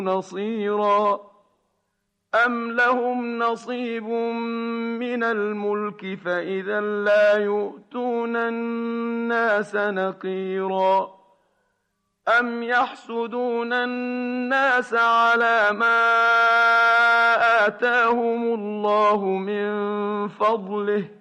نصيرا أم لهم نصيب من الملك فإذا لا يؤتون الناس نقيرا أم يحسدون الناس على ما آتاهم الله من فضله